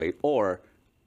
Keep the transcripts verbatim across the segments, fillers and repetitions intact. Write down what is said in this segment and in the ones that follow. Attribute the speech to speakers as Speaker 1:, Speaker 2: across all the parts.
Speaker 1: weight or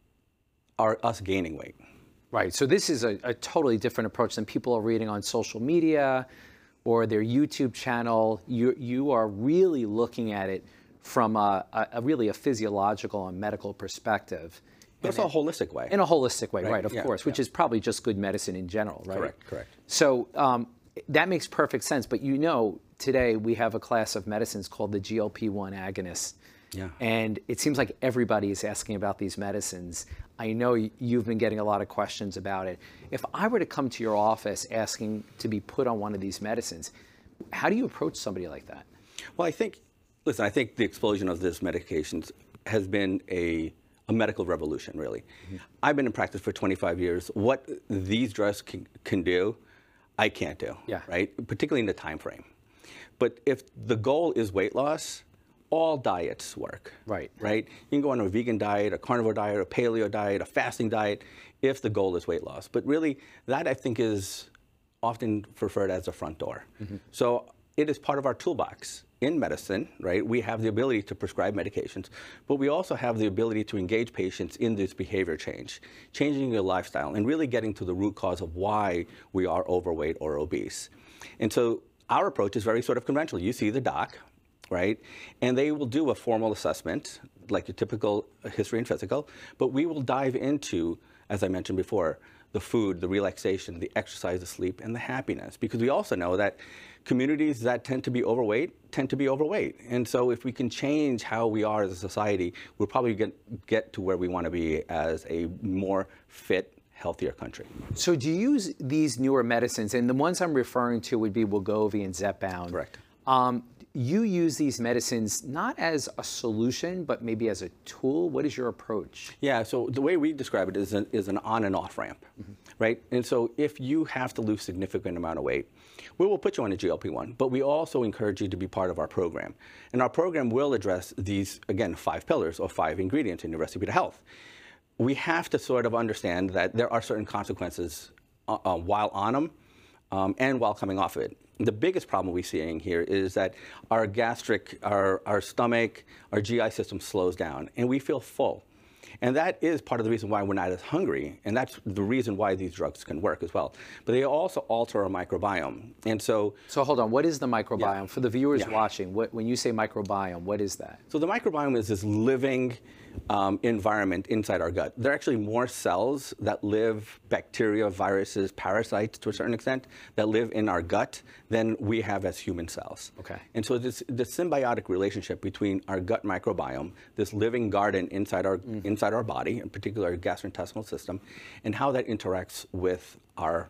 Speaker 1: are us gaining weight.
Speaker 2: Right. So this is a, a totally different approach than people are reading on social media or their YouTube channel. You, you are really looking at it from a, a, a really a physiological and medical perspective.
Speaker 1: But it's a holistic way.
Speaker 2: In a holistic way, right,
Speaker 1: right
Speaker 2: of
Speaker 1: yeah,
Speaker 2: course, which
Speaker 1: yeah.
Speaker 2: is probably just good medicine in general, right?
Speaker 1: Correct, correct.
Speaker 2: So um, that makes perfect sense. But you know, today we have a class of medicines called the G L P one agonists.
Speaker 1: Yeah.
Speaker 2: And it seems like everybody is asking about these medicines. I know you've been getting a lot of questions about it. If I were to come to your office asking to be put on one of these medicines, how do you approach somebody like that?
Speaker 1: Well, I think, listen, I think the explosion of these medications has been a, a medical revolution, really. Mm-hmm. I've been in practice for twenty-five years. What these drugs can, can do, I can't do,
Speaker 2: yeah.
Speaker 1: right? Particularly in the time frame. But if the goal is weight loss, all diets work,
Speaker 2: right?
Speaker 1: Right. You can go on a vegan diet, a carnivore diet, a paleo diet, a fasting diet, if the goal is weight loss. But really, that I think is often referred as a front door. Mm-hmm. So it is part of our toolbox in medicine, right? We have the ability to prescribe medications, but we also have the ability to engage patients in this behavior change, changing your lifestyle, and really getting to the root cause of why we are overweight or obese. And so our approach is very sort of conventional. You see the doc, right? And they will do a formal assessment, like your typical history and physical, but we will dive into, as I mentioned before, the food, the relaxation, the exercise, the sleep, and the happiness. Because we also know that communities that tend to be overweight tend to be overweight. And so if we can change how we are as a society, we'll probably get, get to where we want to be as a more fit, healthier country.
Speaker 2: So do you use these newer medicines, and the ones I'm referring to would be Wegovy and Zepbound.
Speaker 1: Correct.
Speaker 2: Um, you use these medicines not as a solution, but maybe as a tool. What is your approach?
Speaker 1: Yeah, so the way we describe it is an, is an on and off ramp, mm-hmm. right? And so if you have to lose a significant amount of weight, we will put you on a G L P one, but we also encourage you to be part of our program. And our program will address these, again, five pillars or five ingredients in your recipe to health. We have to sort of understand that there are certain consequences uh, uh, while on them um, and while coming off of it. The biggest problem we're seeing here is that our gastric, our, our stomach, our G I system slows down, and we feel full. And that is part of the reason why we're not as hungry, and that's the reason why these drugs can work as well. But they also alter our microbiome. And so...
Speaker 2: So hold on, what is the microbiome? Yeah. For the viewers
Speaker 1: yeah.
Speaker 2: watching, what, when you say microbiome, what is that?
Speaker 1: So the microbiome is this living um, environment inside our gut. There are actually more cells that live, bacteria, viruses, parasites to a certain extent, that live in our gut than we have as human cells.
Speaker 2: Okay.
Speaker 1: And so this, this symbiotic relationship between our gut microbiome, this living garden inside our, mm. inside our body, in particular our gastrointestinal system, and how that interacts with our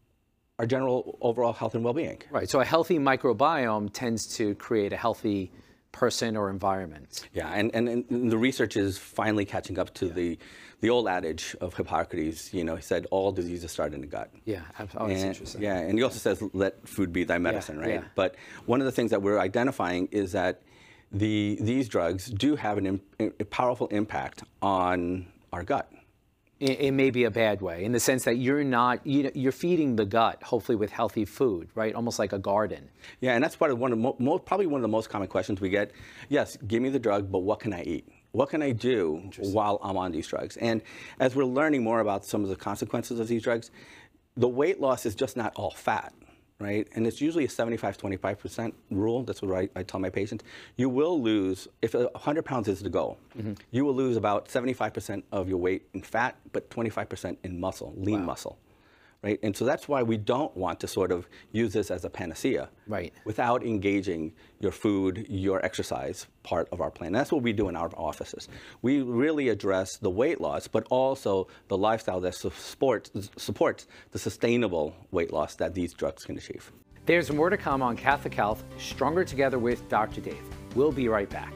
Speaker 1: our general overall health and well-being.
Speaker 2: Right, so a healthy microbiome tends to create a healthy person or environment.
Speaker 1: Yeah, and, and, and the research is finally catching up to yeah. the the old adage of Hippocrates. You know, he said all diseases start in the gut.
Speaker 2: Yeah, oh, that's interesting.
Speaker 1: Yeah, and he also says let food be thy medicine,
Speaker 2: yeah,
Speaker 1: right?
Speaker 2: Yeah.
Speaker 1: But one of the things that we're identifying is that the these drugs do have an, a powerful impact on our gut.
Speaker 2: It, it may be a bad way, in the sense that you're not, you know, you're feeding the gut, hopefully with healthy food, right? Almost like a garden.
Speaker 1: Yeah, and that's part of one of the mo probably one of the most common questions we get. Yes, give me the drug, but what can I eat? What can I do while I'm on these drugs? And as we're learning more about some of the consequences of these drugs, the weight loss is just not all fat, right? And it's usually a seventy-five twenty-five percent rule. That's what I, I tell my patients. You will lose, if one hundred pounds is the goal, mm-hmm. you will lose about seventy-five percent of your weight in fat, but twenty-five percent in muscle, lean wow. muscle, right? And so that's why we don't want to sort of use this as a panacea,
Speaker 2: right?
Speaker 1: Without engaging your food, your exercise part of our plan. And that's what we do in our offices. We really address the weight loss, but also the lifestyle that supports, supports the sustainable weight loss that these drugs can achieve.
Speaker 2: There's more to come on Catholic Health, Stronger Together with Doctor Dave. We'll be right back.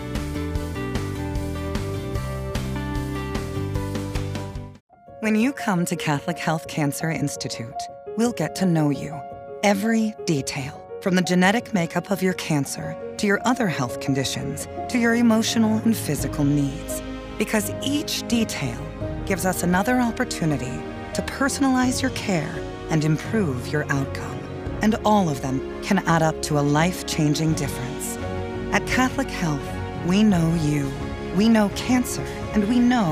Speaker 3: When you come to Catholic Health Cancer Institute, we'll get to know you. Every detail, from the genetic makeup of your cancer to your other health conditions to your emotional and physical needs. Because each detail gives us another opportunity to personalize your care and improve your outcome. And all of them can add up to a life-changing difference. At Catholic Health, we know you. We know cancer. And we know